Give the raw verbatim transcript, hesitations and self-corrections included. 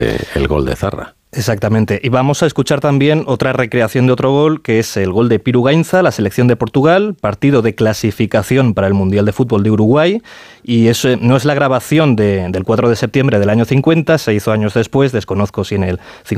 eh, el gol de Zarra. Exactamente. Y vamos a escuchar también otra recreación de otro gol, que es el gol de Piru Gainza, la selección de Portugal, partido de clasificación para el Mundial de Fútbol de Uruguay. Y eso no es la grabación de, del cuatro de septiembre del año cincuenta, se hizo años después, desconozco si en el